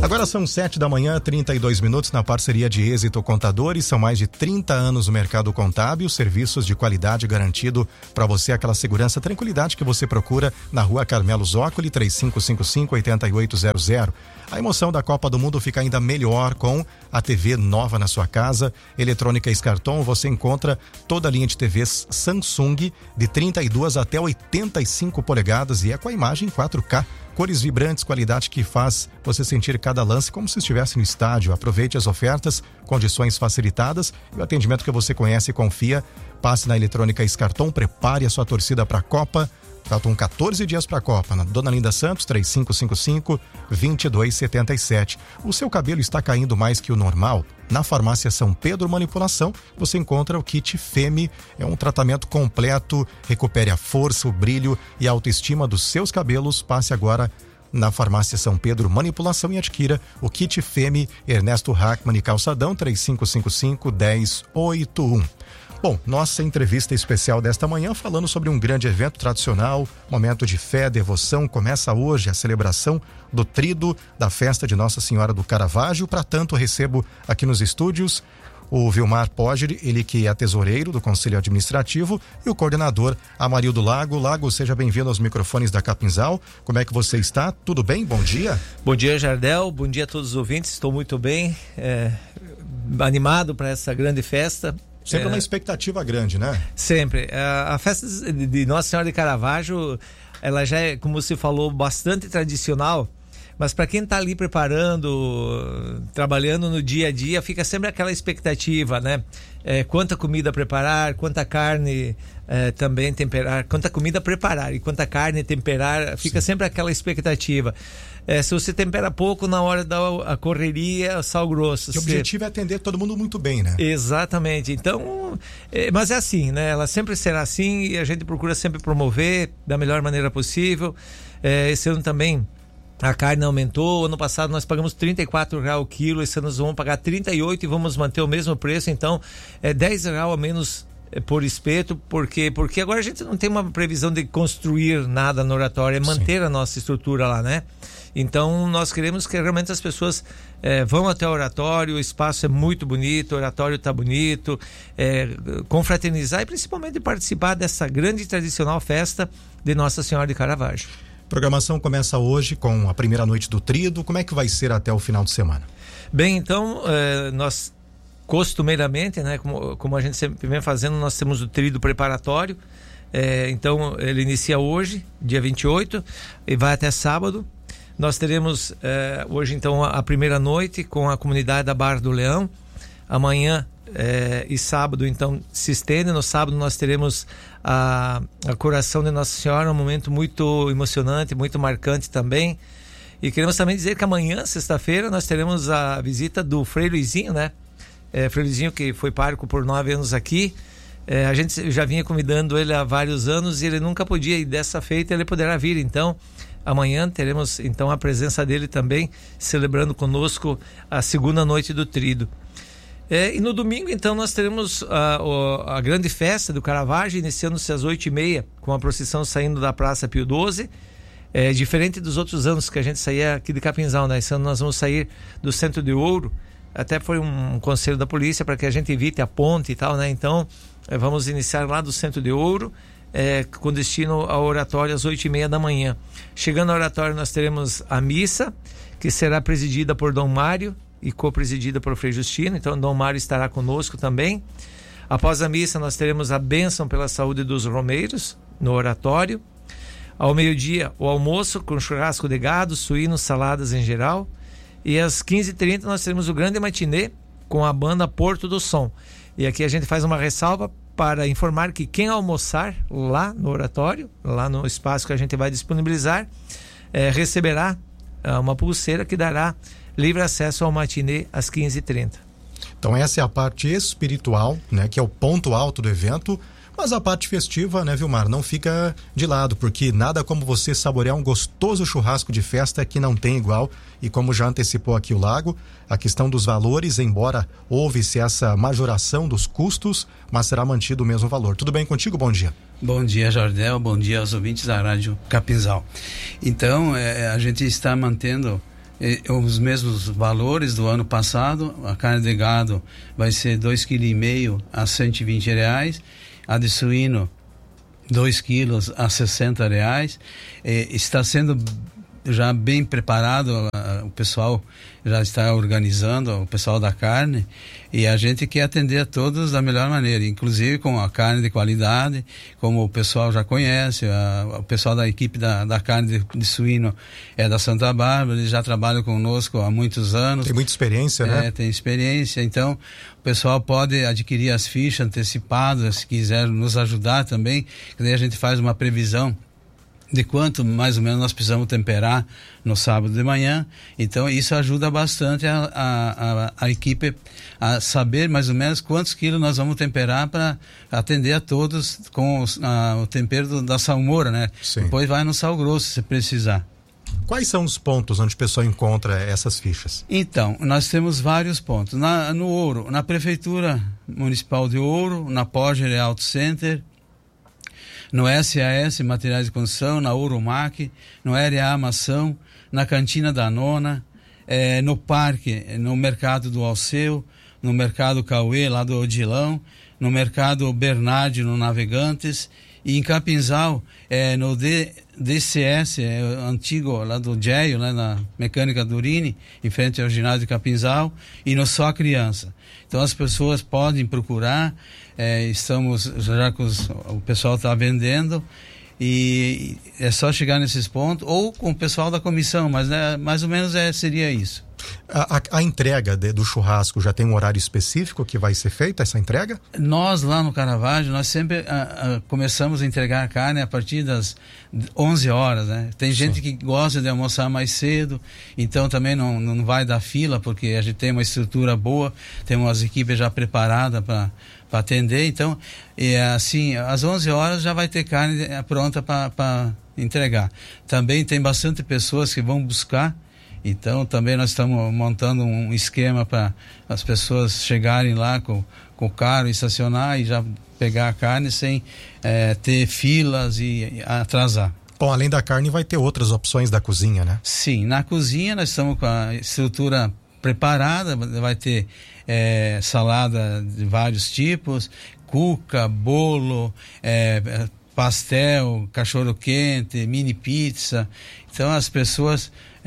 Agora são 7h, 32 minutos, na parceria de Êxito Contadores. São mais de 30 anos no mercado contábil, serviços de qualidade garantido para você, aquela segurança, tranquilidade que você procura na Rua Carmelo Zócoli, 3555-8800. A emoção da Copa do Mundo fica ainda melhor com a TV nova na sua casa. Eletrônica Scarton, você encontra toda a linha de TVs Samsung de 32 até 85 polegadas e é com a imagem 4K. Cores vibrantes, qualidade que faz você sentir cada lance como se estivesse no estádio. Aproveite as ofertas, condições facilitadas e o atendimento que você conhece e confia. Passe na Eletrônica Scarton, prepare a sua torcida para a Copa. Faltam 14 dias para a Copa. Na Dona Linda Santos, 3555-2277. O seu cabelo está caindo mais que o normal? Na Farmácia São Pedro Manipulação, você encontra o Kit Femme. É um tratamento completo, recupere a força, o brilho e a autoestima dos seus cabelos. Passe agora na Farmácia São Pedro Manipulação e adquira o Kit Femme Ernesto Hackman e Calçadão, 3555-1081. Bom, nossa entrevista especial desta manhã falando sobre um grande evento tradicional, momento de fé, devoção. Começa hoje a celebração do Tríduo da festa de Nossa Senhora do Caravaggio. Para tanto, recebo aqui nos estúdios o Vilmar Poggi, ele que é tesoureiro do Conselho Administrativo, e o coordenador Amarildo Lago. Lago, seja bem-vindo aos microfones da Capinzal. Como é que você está? Tudo bem? Bom dia. Bom dia, Jardel. Bom dia a todos os ouvintes. Estou muito bem, animado para essa grande festa. Sempre uma expectativa grande, né? Sempre. A festa de Nossa Senhora de Caravaggio, ela já é, como você falou, bastante tradicional, mas para quem está ali preparando, trabalhando no dia a dia, fica sempre aquela expectativa, né? Quanta comida preparar, quanta carne também temperar, quanta comida preparar e quanta carne temperar, fica Sim. sempre aquela expectativa. Se você tempera pouco, na hora da correria, sal grosso. O objetivo é atender todo mundo muito bem, né? Exatamente. Então, mas é assim, né? Ela sempre será assim e a gente procura sempre promover da melhor maneira possível. Esse ano também a carne aumentou. Ano passado nós pagamos R$34 o quilo, esse ano nós vamos pagar 38 e vamos manter o mesmo preço. Então, R$10 a menos por espeto, porque agora a gente não tem uma previsão de construir nada no oratório, é manter Sim. a nossa estrutura lá, né? Então nós queremos que realmente as pessoas vão até o oratório, o espaço é muito bonito, o oratório está bonito, confraternizar e principalmente participar dessa grande e tradicional festa de Nossa Senhora de Caravaggio. A programação começa hoje com a primeira noite do Tríduo. Como é que vai ser até o final de semana? Bem, então nós costumeiramente, né, como a gente sempre vem fazendo, nós temos o Tríduo preparatório. Então ele inicia hoje, dia 28, e vai até sábado. Nós teremos hoje então a primeira noite com a comunidade da Barra do Leão. Amanhã e sábado então se estende. No sábado nós teremos a Coração de Nossa Senhora, um momento muito emocionante, muito marcante também. E queremos também dizer que amanhã, sexta-feira, nós teremos a visita do Frei Luizinho, né? Frei Luizinho, que foi pároco por 9 anos aqui. A gente já vinha convidando ele há vários anos e ele nunca podia, e dessa feita ele poderá vir. Então amanhã teremos então a presença dele também, celebrando conosco a segunda noite do Tríduo. E no domingo então nós teremos a grande festa do Caravaggio, iniciando-se às 8h30, com a procissão saindo da Praça Pio XII. Diferente dos outros anos que a gente saía aqui de Capinzal, né? Esse ano nós vamos sair do Centro de Ouro. Até foi um conselho da polícia para que a gente evite a ponte e tal, né? Então vamos iniciar lá do Centro de Ouro, com destino ao oratório às 8h30 da manhã. Chegando ao oratório nós teremos a missa, que será presidida por Dom Mário e co-presidida por Frei Justino. Então Dom Mário estará conosco também. Após a missa nós teremos a bênção pela saúde dos romeiros no oratório. Ao meio-dia o almoço com churrasco de gado, suínos, saladas em geral. E às 15h30 nós teremos o grande matinê com a banda Porto do Som. E aqui a gente faz uma ressalva para informar que quem almoçar lá no oratório, lá no espaço que a gente vai disponibilizar, receberá uma pulseira que dará livre acesso ao matinê às 15h30. Então essa é a parte espiritual, né, que é o ponto alto do evento. Mas a parte festiva, né, Vilmar, não fica de lado, porque nada como você saborear um gostoso churrasco de festa que não tem igual. E como já antecipou aqui o Lago, a questão dos valores, embora houve-se essa majoração dos custos, mas será mantido o mesmo valor. Tudo bem contigo? Bom dia. Bom dia, Jardel. Bom dia aos ouvintes da Rádio Capinzal. Então, a gente está mantendo os mesmos valores do ano passado. A carne de gado vai ser 2,5 kg a R$120, a de suíno 2 quilos a R$60. Está sendo já bem preparado, o pessoal já está organizando, o pessoal da carne, e a gente quer atender a todos da melhor maneira, inclusive com a carne de qualidade, como o pessoal já conhece. O pessoal da equipe da carne de suíno é da Santa Bárbara, eles já trabalham conosco há muitos anos. Tem muita experiência, né? Tem experiência, então o pessoal pode adquirir as fichas antecipadas, se quiser nos ajudar também, que daí a gente faz uma previsão de quanto mais ou menos nós precisamos temperar no sábado de manhã. Então isso ajuda bastante a equipe a saber mais ou menos quantos quilos nós vamos temperar para atender a todos com o tempero da salmoura, né? Sim. Depois vai no sal grosso se precisar. Quais são os pontos onde o pessoal encontra essas fichas? Então, nós temos vários pontos. No Ouro, na Prefeitura Municipal de Ouro, na Pogger Auto Center, no SAS Materiais de Construção, na Urumac, no RA Mação, na Cantina da Nona, no Parque, no Mercado do Alceu, no Mercado Cauê, lá do Odilão, no Mercado Bernardi, no Navegantes, e em Capinzal, no DCS, antigo, lá do Geio, né, na Mecânica Durini, em frente ao ginásio de Capinzal, e no Só Criança. Então as pessoas podem procurar, estamos já com o pessoal está vendendo, e é só chegar nesses pontos, ou com o pessoal da comissão, mas mais ou menos seria isso. A entrega do churrasco já tem um horário específico que vai ser feita essa entrega? Nós lá no Caravaggio, nós sempre começamos a entregar a carne a partir das 11 horas, né? Tem gente que gosta de almoçar mais cedo, então também não vai dar fila, porque a gente tem uma estrutura boa, tem umas equipes já preparadas para atender. Então, assim, às 11 horas já vai ter carne pronta para entregar. Também tem bastante pessoas que vão buscar. Então também nós estamos montando um esquema para as pessoas chegarem lá com o carro, estacionar e já pegar a carne sem ter filas e atrasar. Bom, além da carne vai ter outras opções da cozinha, né? Sim, na cozinha nós estamos com a estrutura preparada, vai ter salada de vários tipos, cuca, bolo, pastel, cachorro quente, mini pizza. Então as pessoas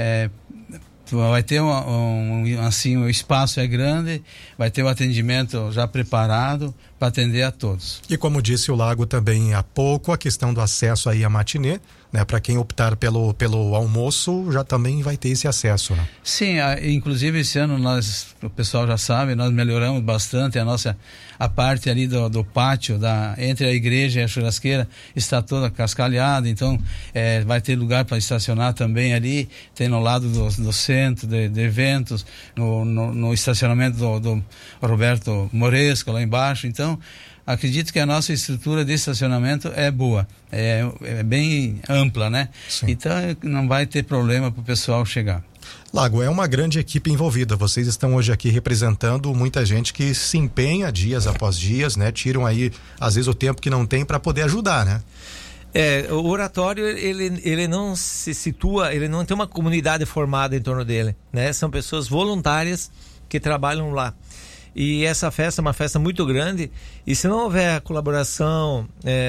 vai ter assim, o espaço é grande, vai ter o atendimento já preparado para atender a todos. E como disse o Lago também há pouco, a questão do acesso aí à matinê, né? Para quem optar pelo almoço, já também vai ter esse acesso, né? Sim, inclusive esse ano o pessoal já sabe, nós melhoramos bastante a parte ali do pátio, entre a igreja e a churrasqueira está toda cascalhada, então vai ter lugar para estacionar também ali, tem no lado do centro de eventos, no estacionamento do Roberto Moresco lá embaixo. Então acredito que a nossa estrutura de estacionamento é boa, é bem ampla, né? Sim. Então não vai ter problema para o pessoal chegar. Lago, é uma grande equipe envolvida. Vocês estão hoje aqui representando muita gente que se empenha dias após dias, né? Tiram aí às vezes o tempo que não tem para poder ajudar, né? O oratório, ele não se situa, ele não tem uma comunidade formada em torno dele, né? São pessoas voluntárias que trabalham lá. E essa festa é uma festa muito grande, e se não houver a colaboração,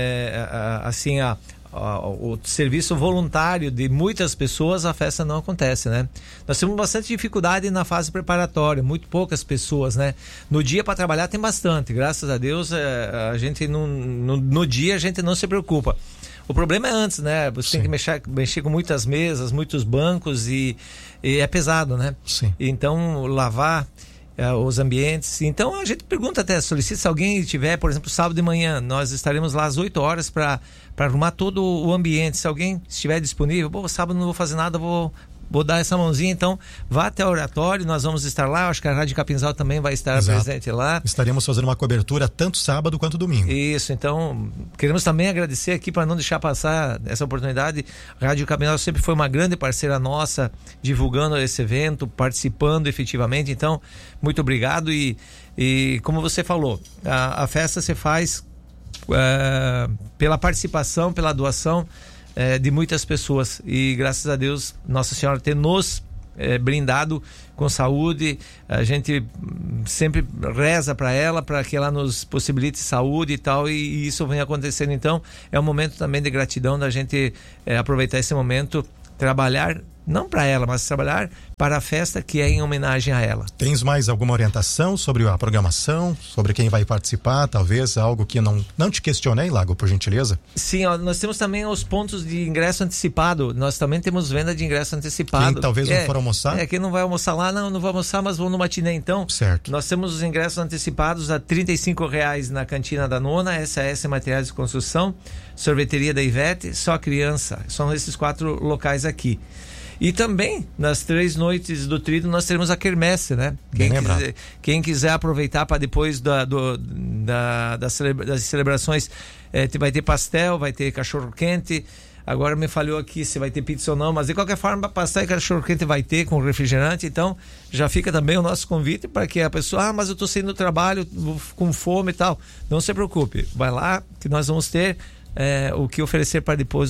o serviço voluntário de muitas pessoas, a festa não acontece, né? Nós temos bastante dificuldade na fase preparatória, muito poucas pessoas, né? No dia para trabalhar tem bastante, graças a Deus, a gente no dia a gente não se preocupa. O problema é antes, né? Você Sim. tem que mexer com muitas mesas, muitos bancos e é pesado, né? Sim. Então, lavar os ambientes. Então, a gente pergunta até, solicita se alguém tiver, por exemplo, sábado de manhã, nós estaremos lá às 8 horas para arrumar todo o ambiente. Se alguém estiver disponível, sábado não vou fazer nada, vou dar essa mãozinha, então vá até o oratório, nós vamos estar lá, acho que a Rádio Capinzal também vai estar Exato. presente lá. Estaremos fazendo uma cobertura tanto sábado quanto domingo. Isso, então queremos também agradecer aqui para não deixar passar essa oportunidade. A Rádio Capinzal sempre foi uma grande parceira nossa, divulgando esse evento, participando efetivamente, então muito obrigado e como você falou, a festa se faz pela participação, pela doação de muitas pessoas, e graças a Deus Nossa Senhora tem nos blindado com saúde. A gente sempre reza para ela, para que ela nos possibilite saúde e tal, e isso vem acontecendo. Então é um momento também de gratidão da gente aproveitar esse momento, trabalhar não para ela, mas trabalhar para a festa que é em homenagem a ela. Tens mais alguma orientação sobre a programação, sobre quem vai participar, talvez algo que não te questionei, Lago, por gentileza? Sim, ó, nós temos também os pontos de ingresso antecipado. Nós também temos venda de ingresso antecipado. Quem talvez não for almoçar? Quem não vai almoçar lá, não vai almoçar, mas vão no matinê então. Certo. Nós temos os ingressos antecipados a R$35 na Cantina da Nona, SAS Materiais de Construção, Sorveteria da Ivete, Só Criança. São esses 4 locais aqui. E também, nas 3 noites do Tríduo, nós teremos a quermesse, né? Quem quiser aproveitar para depois das celebrações, vai ter pastel, vai ter cachorro-quente. Agora me falhou aqui se vai ter pizza ou não, mas de qualquer forma, pastel e cachorro-quente vai ter com refrigerante. Então, já fica também o nosso convite para que a pessoa, mas eu estou saindo do trabalho, com fome e tal. Não se preocupe, vai lá que nós vamos ter o que oferecer para depois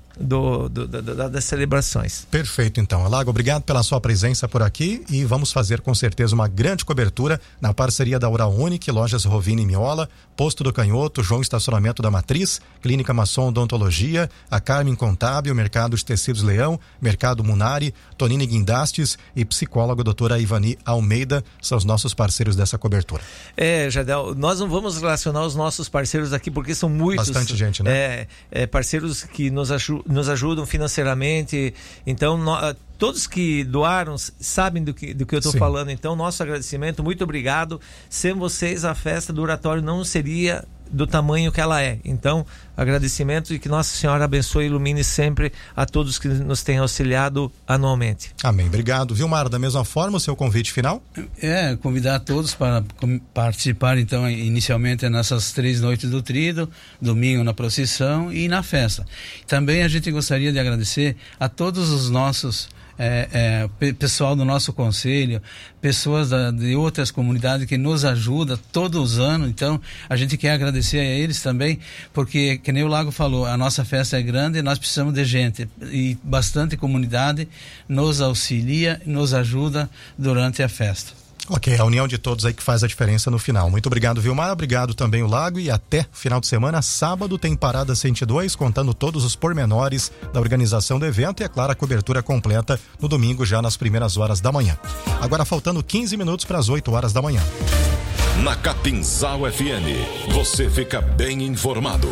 das celebrações. Perfeito, então. Lago, obrigado pela sua presença por aqui e vamos fazer com certeza uma grande cobertura na parceria da Oral Unique, Lojas Rovini e Miola, Posto do Canhoto, João Estacionamento da Matriz, Clínica Masson Odontologia, a Carmen Contábil, Mercado de Tecidos Leão, Mercado Munari, Tonini Guindastes e psicólogo doutora Ivani Almeida são os nossos parceiros dessa cobertura. Jadel, nós não vamos relacionar os nossos parceiros aqui porque são muitos. Bastante gente, né? Parceiros que nos ajudam financeiramente. Então, todos que doaram sabem do que eu estou falando. Então, nosso agradecimento, muito obrigado. Sem vocês, a festa do Oratório não seria do tamanho que ela é. Então, agradecimento e que Nossa Senhora abençoe e ilumine sempre a todos que nos têm auxiliado anualmente. Amém. Obrigado. Vilmar, da mesma forma, o seu convite final? Convidar todos para participar, então, inicialmente nessas 3 noites do Tríduo, domingo na procissão e na festa. Também a gente gostaria de agradecer a todos os nossos pessoal do nosso conselho, pessoas de outras comunidades que nos ajudam todos os anos. Então a gente quer agradecer a eles também, porque, que nem o Lago falou, a nossa festa é grande e nós precisamos de gente, e bastante comunidade nos auxilia, nos ajuda durante a festa. Ok, a união de todos aí que faz a diferença no final. Muito obrigado, Vilmar, obrigado também o Lago, e até final de semana. Sábado tem Parada 102, contando todos os pormenores da organização do evento e, é claro, a cobertura completa no domingo, já nas primeiras horas da manhã. Agora faltando 15 minutos para as 8 horas da manhã. Na Capinzal FM, você fica bem informado.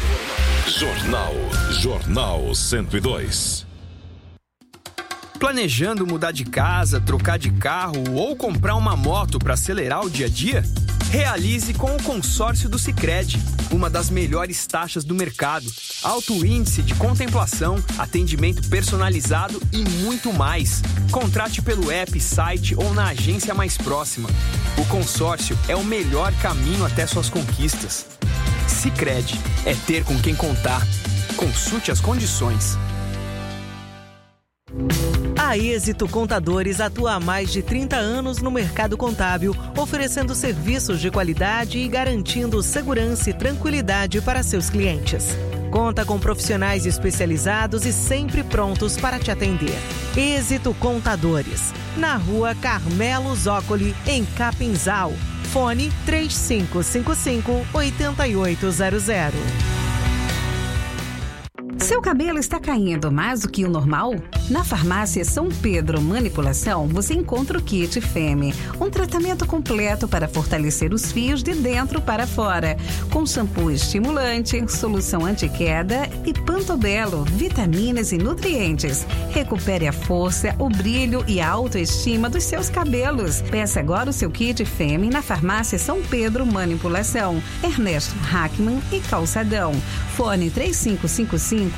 Jornal 102. Planejando mudar de casa, trocar de carro ou comprar uma moto para acelerar o dia a dia? Realize com o consórcio do Sicredi, uma das melhores taxas do mercado, alto índice de contemplação, atendimento personalizado e muito mais. Contrate pelo app, site ou na agência mais próxima. O consórcio é o melhor caminho até suas conquistas. Sicredi é ter com quem contar. Consulte as condições. A Êxito Contadores atua há mais de 30 anos no mercado contábil, oferecendo serviços de qualidade e garantindo segurança e tranquilidade para seus clientes. Conta com profissionais especializados e sempre prontos para te atender. Êxito Contadores, na Rua Carmelo Zócoli, em Capinzal. Fone 3555-8800. Seu cabelo está caindo mais do que o normal? Na Farmácia São Pedro Manipulação, você encontra o Kit Femme, um tratamento completo para fortalecer os fios de dentro para fora, com shampoo estimulante, solução anti-queda e Pantobelo, vitaminas e nutrientes. Recupere a força, o brilho e a autoestima dos seus cabelos. Peça agora o seu Kit Femme na Farmácia São Pedro Manipulação, Ernesto Hackman e Calçadão. Fone 3555-1081.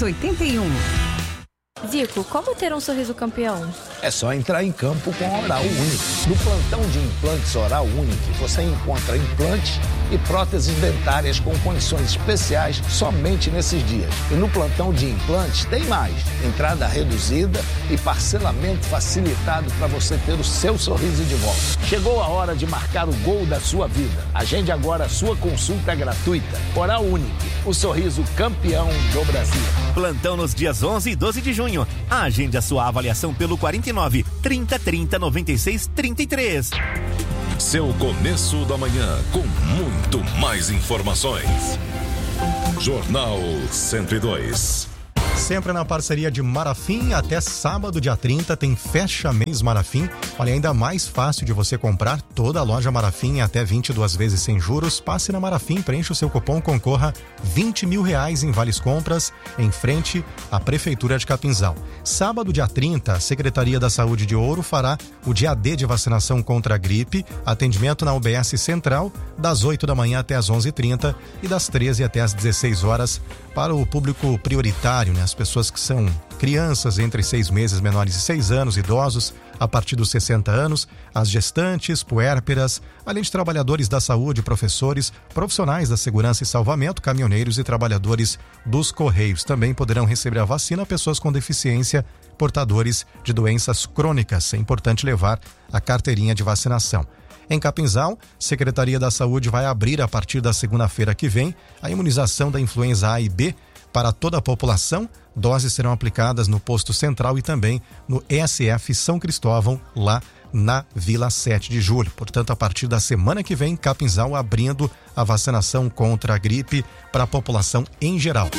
Zico, como ter um sorriso campeão? É só entrar em campo com a Oral Unique. No plantão de implantes Oral Unique, você encontra implantes e próteses dentárias com condições especiais somente nesses dias. E no plantão de implantes tem mais. Entrada reduzida e parcelamento facilitado para você ter o seu sorriso de volta. Chegou a hora de marcar o gol da sua vida. Agende agora a sua consulta gratuita. Oral Unique, o sorriso campeão do Brasil. Plantão nos dias 11 e 12 de junho. junho. Agende a sua avaliação pelo 49 30 30 96 33. Seu começo da manhã com muito mais informações. Jornal 102. Sempre na parceria de Marafim, até sábado, dia 30, tem Fecha Mês Marafim. Olha, ainda mais fácil de você comprar toda a loja Marafim em até 22 vezes sem juros. Passe na Marafim, preencha o seu cupom, concorra R$20 mil em vales compras em frente à Prefeitura de Capinzal. Sábado, dia 30, a Secretaria da Saúde de Ouro fará o dia D de vacinação contra a gripe. Atendimento na UBS Central, das 8 da manhã até as 11h30 e das 13 até as 16 horas para o público prioritário, né? As pessoas que são crianças entre 6 meses, menores de 6 anos, idosos a partir dos 60 anos, as gestantes, puérperas, além de trabalhadores da saúde, professores, profissionais da segurança e salvamento, caminhoneiros e trabalhadores dos Correios. Também poderão receber a vacina pessoas com deficiência, portadores de doenças crônicas. É importante levar a carteirinha de vacinação. Em Capinzal, Secretaria da Saúde vai abrir a partir da segunda-feira que vem a imunização da influenza A e B para toda a população. Doses serão aplicadas no posto central e também no ESF São Cristóvão, lá na Vila 7 de Julho. Portanto, a partir da semana que vem, Capinzal abrindo a vacinação contra a gripe para a população em geral.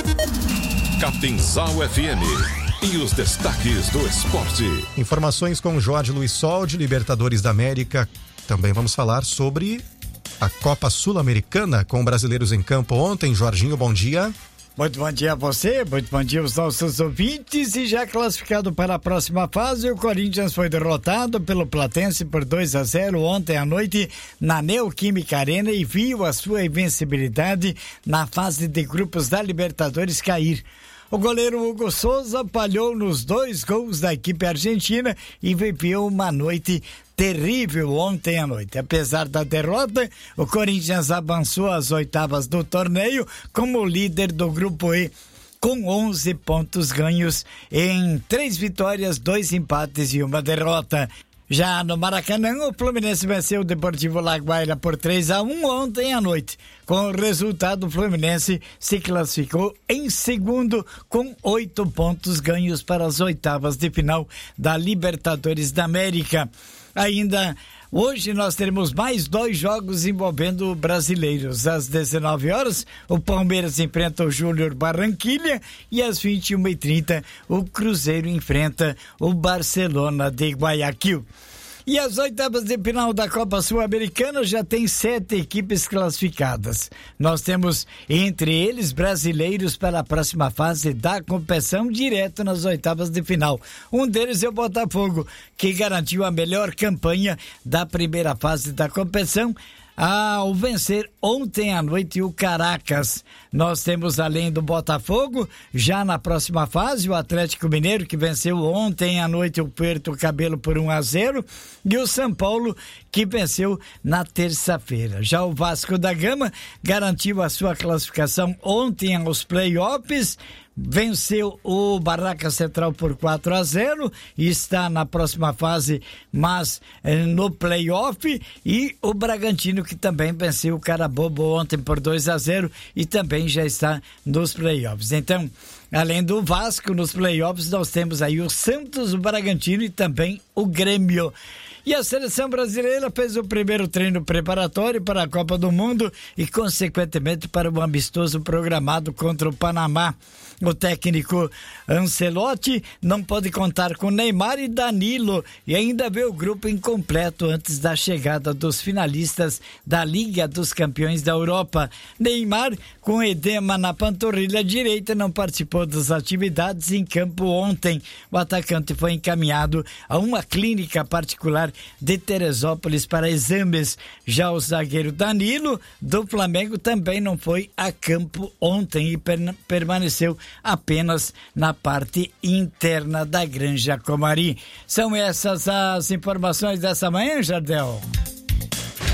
Capinzal FM. E os destaques do esporte. Informações com Jorge Luiz Sol, de Libertadores da América. Também vamos falar sobre a Copa Sul-Americana com brasileiros em campo ontem. Jorginho, bom dia. Muito bom dia a você, muito bom dia aos nossos ouvintes. E já classificado para a próxima fase, o Corinthians foi derrotado pelo Platense por 2-0 ontem à noite na Neoquímica Arena e viu a sua invencibilidade na fase de grupos da Libertadores cair. O goleiro Hugo Souza falhou nos 2 gols da equipe argentina e viveu uma noite terrível ontem à noite. Apesar da derrota, o Corinthians avançou às oitavas do torneio como líder do Grupo E, com 11 pontos ganhos em 3 vitórias, 2 empates e 1 derrota. Já no Maracanã, o Fluminense venceu o Deportivo Laguaira por 3-1 ontem à noite. Com o resultado, o Fluminense se classificou em segundo com 8 pontos ganhos para as oitavas de final da Libertadores da América. Ainda hoje nós teremos mais 2 jogos envolvendo brasileiros. Às 19 horas, o Palmeiras enfrenta o Júnior Barranquilla e às 21h30 o Cruzeiro enfrenta o Barcelona de Guayaquil. E as oitavas de final da Copa Sul-Americana já tem 7 equipes classificadas. Nós temos, entre eles, brasileiros para a próxima fase da competição, direto nas oitavas de final. Um deles é o Botafogo, que garantiu a melhor campanha da primeira fase da competição ao vencer ontem à noite o Caracas. Nós temos, além do Botafogo, já na próxima fase, o Atlético Mineiro, que venceu ontem à noite o Puerto Cabelo por 1-0, e o São Paulo, que venceu na terça-feira. Já o Vasco da Gama garantiu a sua classificação ontem aos playoffs, venceu o Barraca Central por 4-0 e está na próxima fase, mas no playoff. E o Bragantino, que também venceu o Carabobo ontem por 2-0 e também já está nos playoffs. Então, além do Vasco nos playoffs, nós temos aí o Santos, o Bragantino e também o Grêmio. E a seleção brasileira fez o primeiro treino preparatório para a Copa do Mundo e, consequentemente, para o amistoso programado contra o Panamá. O técnico Ancelotti não pode contar com Neymar e Danilo e ainda vê o grupo incompleto antes da chegada dos finalistas da Liga dos Campeões da Europa. Neymar, com edema na panturrilha direita, não participou das atividades em campo ontem. O atacante foi encaminhado a uma clínica particular de Teresópolis para exames. Já o zagueiro Danilo, do Flamengo, também não foi a campo ontem e permaneceu apenas na parte interna da Granja Comari. São essas as informações dessa manhã, Jardel.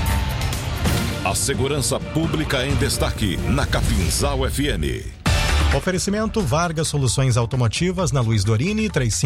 A segurança pública em destaque na Capinzal FM. Oferecimento Vargas Soluções Automotivas na Luiz Dorini,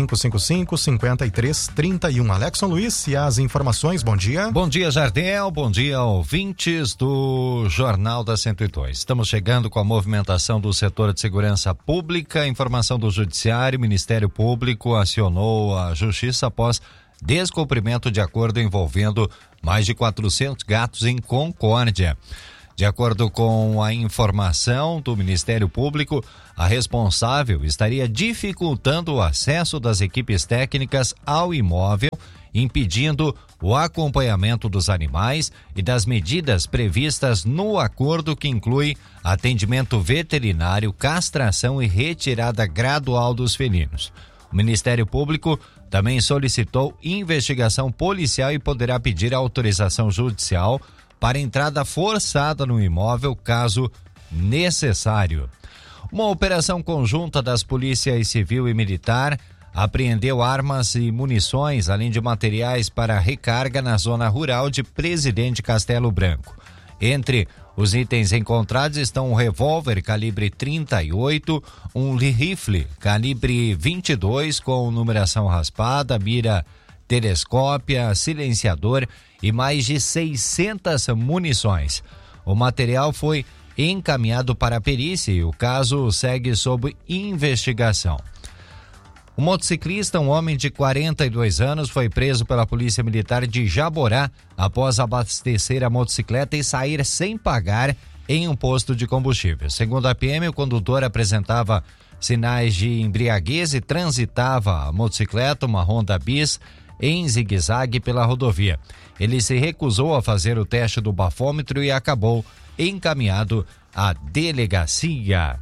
3555-5331. Alexson Luiz e as informações, bom dia. Bom dia, Jardel, bom dia, ouvintes do Jornal da 102. Estamos chegando com a movimentação do setor de segurança pública, informação do Judiciário. O Ministério Público acionou a Justiça após descumprimento de acordo envolvendo mais de 400 gatos em Concórdia. De acordo com a informação do Ministério Público, a responsável estaria dificultando o acesso das equipes técnicas ao imóvel, impedindo o acompanhamento dos animais e das medidas previstas no acordo, que inclui atendimento veterinário, castração e retirada gradual dos felinos. O Ministério Público também solicitou investigação policial e poderá pedir autorização judicial para entrada forçada no imóvel, caso necessário. Uma operação conjunta das polícias civil e militar apreendeu armas e munições, além de materiais para recarga na zona rural de Presidente Castelo Branco. Entre os itens encontrados estão um revólver calibre 38, um rifle calibre 22 com numeração raspada, mira telescópia, silenciador e mais de 600 munições. O material foi encaminhado para a perícia e o caso segue sob investigação. O motociclista, um homem de 42 anos, foi preso pela Polícia Militar de Jaborá após abastecer a motocicleta e sair sem pagar em um posto de combustível. Segundo a PM, o condutor apresentava sinais de embriaguez e transitava a motocicleta, uma Honda Bis, em zigue-zague pela rodovia. Ele se recusou a fazer o teste do bafômetro e acabou encaminhado à delegacia.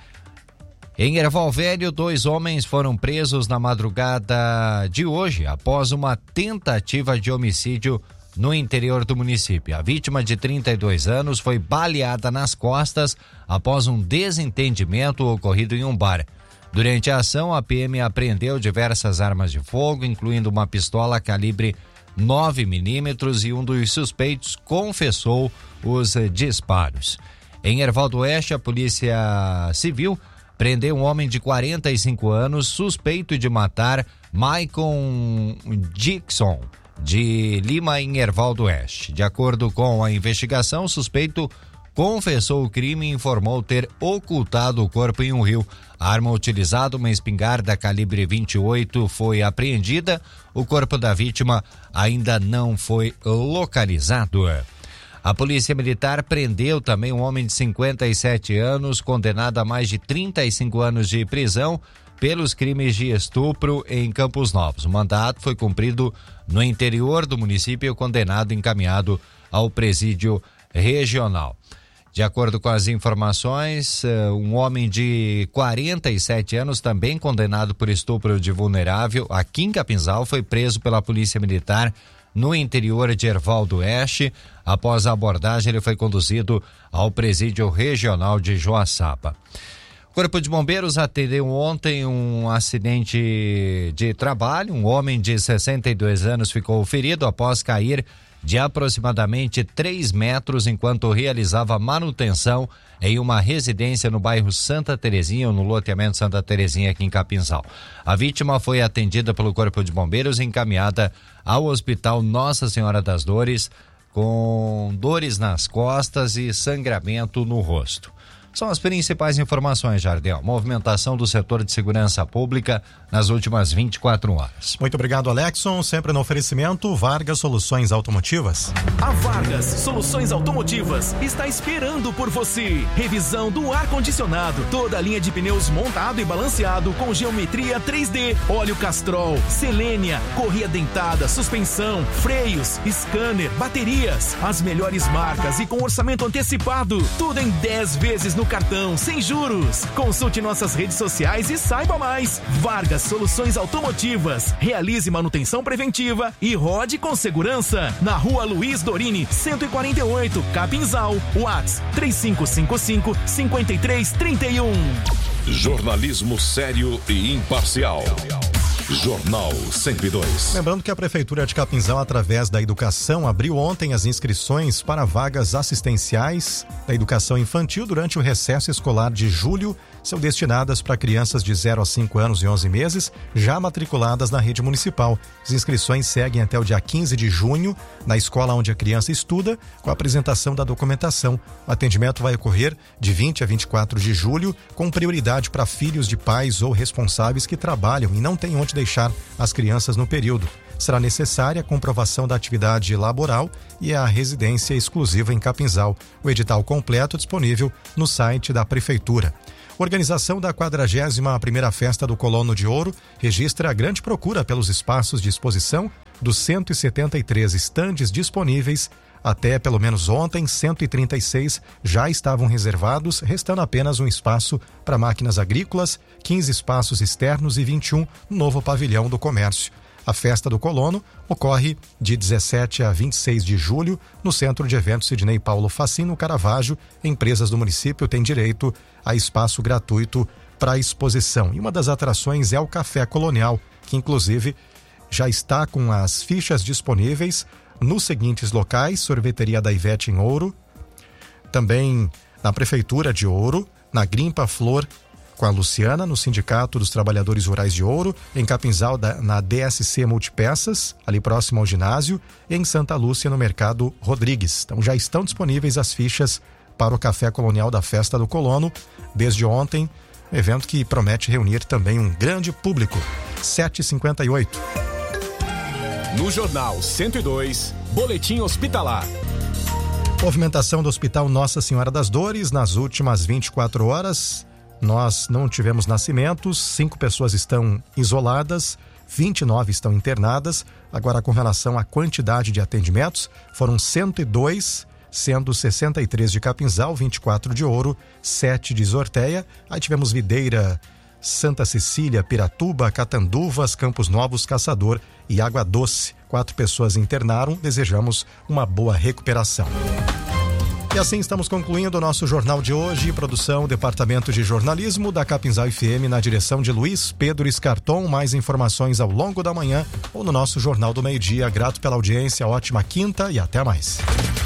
Em Erval Velho, 2 homens foram presos na madrugada de hoje após uma tentativa de homicídio no interior do município. A vítima, de 32 anos, foi baleada nas costas após um desentendimento ocorrido em um bar. Durante a ação, a PM apreendeu diversas armas de fogo, incluindo uma pistola calibre 9mm, e um dos suspeitos confessou os disparos. Em Erval do Oeste, a Polícia Civil prendeu um homem de 45 anos suspeito de matar Maicon Dixon de Lima, em Erval do Oeste. De acordo com a investigação, o suspeito confessou o crime e informou ter ocultado o corpo em um rio. A arma utilizada, uma espingarda calibre 28, foi apreendida. O corpo da vítima ainda não foi localizado. A Polícia Militar prendeu também um homem de 57 anos, condenado a mais de 35 anos de prisão pelos crimes de estupro em Campos Novos. O mandato foi cumprido no interior do município e o condenado encaminhado ao presídio regional. De acordo com as informações, um homem de 47 anos, também condenado por estupro de vulnerável aqui em Capinzal, foi preso pela Polícia Militar no interior de Erval do Oeste. Após a abordagem, ele foi conduzido ao presídio regional de Joaçaba. O Corpo de Bombeiros atendeu ontem um acidente de trabalho. Um homem de 62 anos ficou ferido após cair de aproximadamente 3 metros enquanto realizava manutenção em uma residência no bairro Santa Terezinha, ou no loteamento Santa Terezinha, aqui em Capinzal. A vítima foi atendida pelo Corpo de Bombeiros e encaminhada ao Hospital Nossa Senhora das Dores, com dores nas costas e sangramento no rosto. São as principais informações, Jardel. Movimentação do setor de segurança pública nas últimas 24 horas. Muito obrigado, Alexson. Sempre no oferecimento Vargas Soluções Automotivas. A Vargas Soluções Automotivas está esperando por você. Revisão do ar-condicionado, toda a linha de pneus montado e balanceado com geometria 3D, óleo Castrol, Selênia, correia dentada, suspensão, freios, scanner, baterias, as melhores marcas e com orçamento antecipado. Tudo em 10 vezes no cartão, sem juros. Consulte nossas redes sociais e saiba mais. Vargas Soluções Automotivas. Realize manutenção preventiva e rode com segurança. Na Rua Luiz Dorini, 148, Capinzal. WhatsApp 3555-5331. Jornalismo sério e imparcial. Jornal 102. Lembrando que a Prefeitura de Capinzal, através da Educação, abriu ontem as inscrições para vagas assistenciais da educação infantil durante o recesso escolar de julho, são destinadas para crianças de 0 a 5 anos e 11 meses, já matriculadas na rede municipal. As inscrições seguem até o dia 15 de junho, na escola onde a criança estuda, com a apresentação da documentação. O atendimento vai ocorrer de 20 a 24 de julho, com prioridade para filhos de pais ou responsáveis que trabalham e não têm onde deixar as crianças no período. Será necessária a comprovação da atividade laboral e a residência exclusiva em Capinzal. O edital completo disponível no site da Prefeitura. Organização da 41ª Festa do Colono de Ouro registra a grande procura pelos espaços de exposição dos 173 estandes disponíveis. Até pelo menos ontem, 136 já estavam reservados, restando apenas um espaço para máquinas agrícolas, 15 espaços externos e 21 no novo pavilhão do comércio. A Festa do Colono ocorre de 17 a 26 de julho no Centro de Eventos Sidney Paulo Facino Caravaggio. Empresas do município têm direito a espaço gratuito para exposição. E uma das atrações é o Café Colonial, que inclusive já está com as fichas disponíveis nos seguintes locais: Sorveteria da Ivete em Ouro, também na Prefeitura de Ouro, na Grimpa Flor com a Luciana, no Sindicato dos Trabalhadores Rurais de Ouro, em Capinzal, na DSC Multipeças, ali próximo ao ginásio, e em Santa Lúcia, no Mercado Rodrigues. Então já estão disponíveis as fichas para o Café Colonial da Festa do Colono. Desde ontem, evento que promete reunir também um grande público. 7h58. No Jornal 102, Boletim Hospitalar. Movimentação do Hospital Nossa Senhora das Dores nas últimas 24 horas. Nós não tivemos nascimentos, 5 pessoas estão isoladas, 29 estão internadas. Agora, com relação à quantidade de atendimentos, foram 102, sendo 63 de Capinzal, 24 de Ouro, 7 de Zorteia. Aí tivemos Videira, Santa Cecília, Piratuba, Catanduvas, Campos Novos, Caçador e Água Doce. 4 pessoas internaram. Desejamos uma boa recuperação. E assim estamos concluindo o nosso jornal de hoje. Produção, Departamento de Jornalismo da Capinzal FM, na direção de Luiz Pedro Escarton. Mais informações ao longo da manhã ou no nosso Jornal do Meio-Dia. Grato pela audiência, ótima quinta e até mais.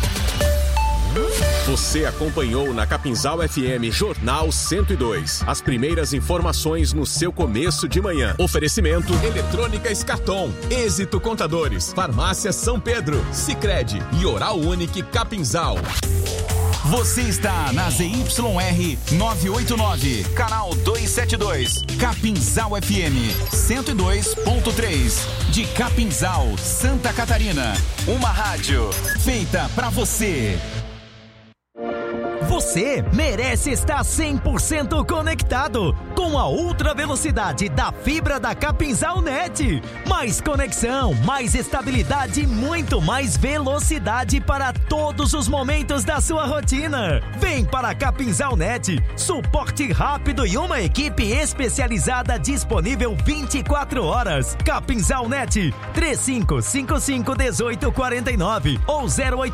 Você acompanhou na Capinzal FM Jornal 102. As primeiras informações no seu começo de manhã. Oferecimento Eletrônica Escarton, Êxito Contadores, Farmácia São Pedro, Sicredi e Oral Unique Capinzal. Você está na ZYR 989, canal 272, Capinzal FM 102.3, de Capinzal, Santa Catarina. Uma rádio feita pra você. Você merece estar 100% conectado com a ultra velocidade da fibra da Capinzal Net. Mais conexão, mais estabilidade e muito mais velocidade para todos os momentos da sua rotina. Vem para a Capinzal Net, suporte rápido e uma equipe especializada disponível 24 horas. Capinzal Net, 3555-1849 ou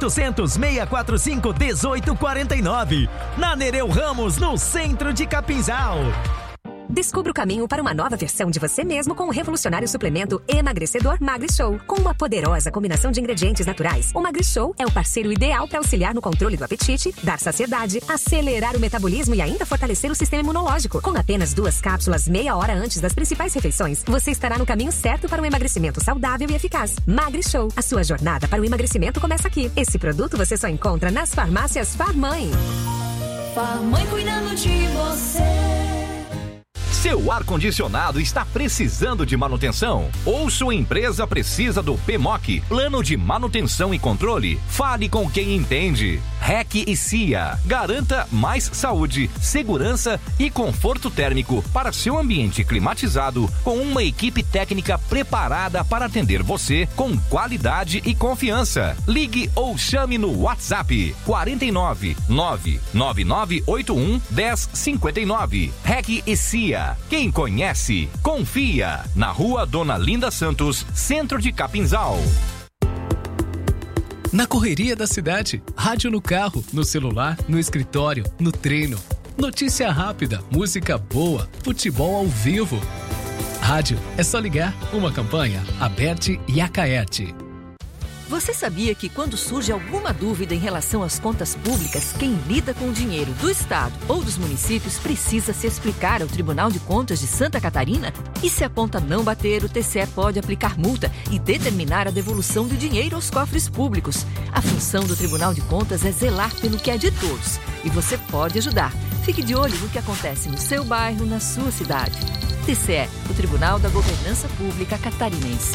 0800-645-1849. Na Nereu Ramos, no centro de Capinzal. Descubra o caminho para uma nova versão de você mesmo com o revolucionário suplemento emagrecedor MagriShow. Com uma poderosa combinação de ingredientes naturais, o MagriShow é o parceiro ideal para auxiliar no controle do apetite, dar saciedade, acelerar o metabolismo e ainda fortalecer o sistema imunológico. Com apenas 2 cápsulas meia hora antes das principais refeições, você estará no caminho certo para um emagrecimento saudável e eficaz. MagriShow, a sua jornada para o emagrecimento começa aqui. Esse produto você só encontra nas farmácias Farmãe. Farmãe cuidando de você. Seu ar-condicionado está precisando de manutenção? Ou sua empresa precisa do PMOC, Plano de Manutenção e Controle? Fale com quem entende. REC e CIA. Garanta mais saúde, segurança e conforto térmico para seu ambiente climatizado, com uma equipe técnica preparada para atender você com qualidade e confiança. Ligue ou chame no WhatsApp 49 99981 1059. REC e CIA. Quem conhece, confia. Na Rua Dona Linda Santos, centro de Capinzal. Na correria da cidade, rádio no carro, no celular, no escritório, no treino. Notícia rápida, música boa, futebol ao vivo. Rádio, é só ligar. Uma campanha, Aberte e Acaerte. Você sabia que quando surge alguma dúvida em relação às contas públicas, quem lida com o dinheiro do Estado ou dos municípios precisa se explicar ao Tribunal de Contas de Santa Catarina? E se a conta não bater, o TCE pode aplicar multa e determinar a devolução do dinheiro aos cofres públicos. A função do Tribunal de Contas é zelar pelo que é de todos. E você pode ajudar. Fique de olho no que acontece no seu bairro, na sua cidade. TCE, o Tribunal da Governança Pública Catarinense.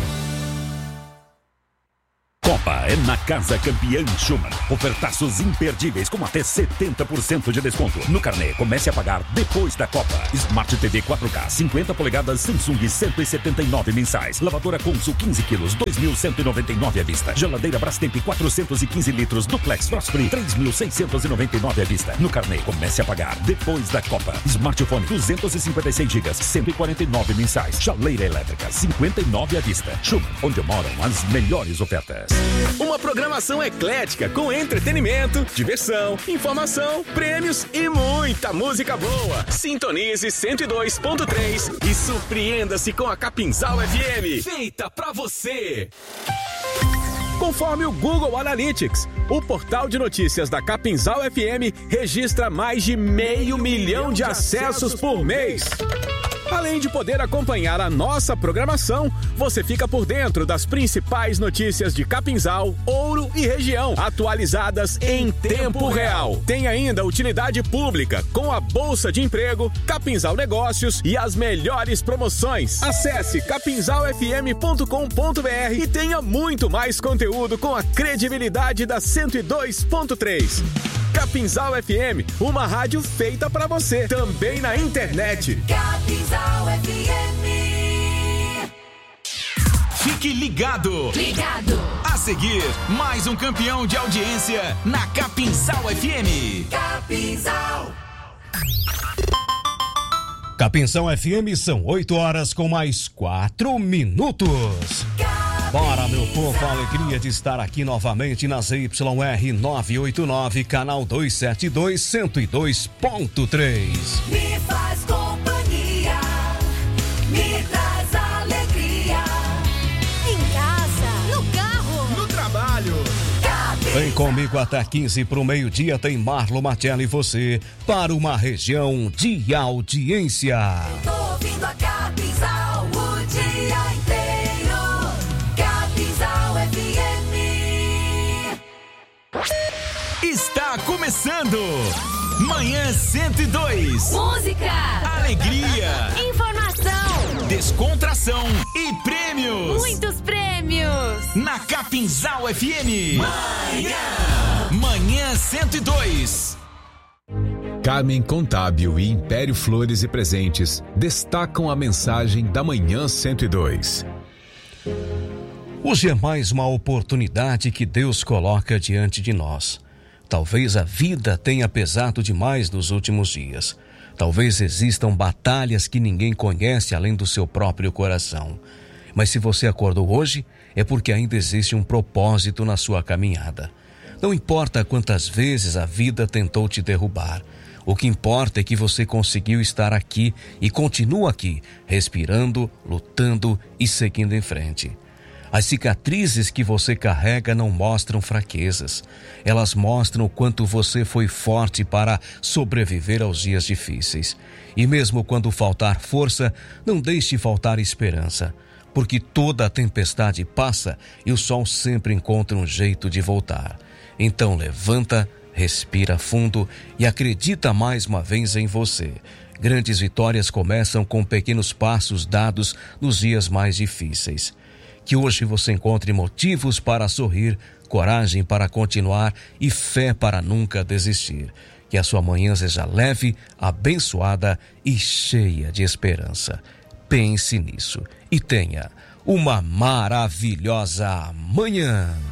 Copa é na Casa Campeã Schumann. Ofertaços imperdíveis com até 70% de desconto. No carnê, comece a pagar depois da Copa. Smart TV 4K 50 polegadas Samsung 179 mensais. Lavadora Consul 15 quilos 2.199 à vista. Geladeira Brastemp 415 litros Duplex Frost Free 3.699 à vista. No carnê, comece a pagar depois da Copa. Smartphone 256 GB 149 mensais. Chaleira elétrica 59 à vista. Schumann, onde moram as melhores ofertas. Uma programação eclética com entretenimento, diversão, informação, prêmios e muita música boa. Sintonize 102.3 e surpreenda-se com a Capinzal FM. Feita pra você. Conforme o Google Analytics, o portal de notícias da Capinzal FM registra mais de 500 mil de acessos por mês. Além de poder acompanhar a nossa programação, você fica por dentro das principais notícias de Capinzal, Ouro e região, atualizadas em tempo real. Tem ainda utilidade pública, com a Bolsa de Emprego, Capinzal Negócios e as melhores promoções. Acesse capinzalfm.com.br e tenha muito mais conteúdo com a credibilidade da 102.3. Capinzal FM, uma rádio feita pra você, também na internet. Capinzal FM. Fique ligado. Ligado. A seguir, mais um campeão de audiência na Capinzal FM. Capinzal. Capinzal FM, são 8 horas com mais 4 minutos. Bora, meu povo, a alegria de estar aqui novamente na ZYR 989, canal 272, 102.3. Me faz companhia, me traz alegria. Em casa, no carro, no trabalho. Vem comigo até 15 pro meio-dia, tem Marlo Matelli e você para uma região de audiência. Tô ouvindo a Capinzal o dia inteiro. Capinzal FM. Está começando Manhã 102. Música, alegria, informação, descontração e prêmios. Muitos prêmios. Na Capinzal FM. Manhã 102. Carmen Contábil e Império Flores e Presentes destacam a mensagem da Manhã 102. Hoje é mais uma oportunidade que Deus coloca diante de nós. Talvez a vida tenha pesado demais nos últimos dias. Talvez existam batalhas que ninguém conhece além do seu próprio coração. Mas se você acordou hoje, é porque ainda existe um propósito na sua caminhada. Não importa quantas vezes a vida tentou te derrubar. O que importa é que você conseguiu estar aqui e continua aqui, respirando, lutando e seguindo em frente. As cicatrizes que você carrega não mostram fraquezas. Elas mostram o quanto você foi forte para sobreviver aos dias difíceis. E mesmo quando faltar força, não deixe faltar esperança. Porque toda a tempestade passa e o sol sempre encontra um jeito de voltar. Então levanta, respira fundo e acredita mais uma vez em você. Grandes vitórias começam com pequenos passos dados nos dias mais difíceis. Que hoje você encontre motivos para sorrir, coragem para continuar e fé para nunca desistir. Que a sua manhã seja leve, abençoada e cheia de esperança. Pense nisso e tenha uma maravilhosa manhã.